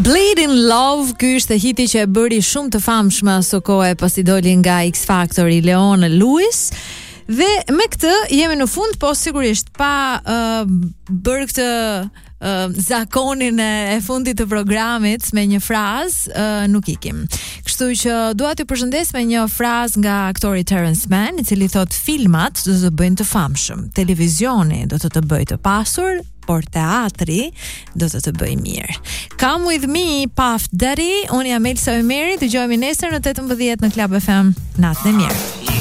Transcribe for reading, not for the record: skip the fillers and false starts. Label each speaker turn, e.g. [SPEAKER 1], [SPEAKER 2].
[SPEAKER 1] Blade in Love, ky është hiti që e bëri shumë të famshme aso kohë pasi doli nga X Factor i Leona Lewis. Dhe me këtë jemi në fund, po sigurisht pa bërë këtë zakonin e fundit të programit me një frazë, nuk ikim. Kështu që dua t'ju përshëndes me një frazë nga aktori Terence Mann, i cili thot filmat do të bëjnë të famshëm, televizioni do të bëjë të pasur, por teatri do të bëjë mirë. Come with me, Puff Daddy. Unë jam Elsa Emeri, dëgjojmë nesër në 18 në Club FM. Natën e mirë.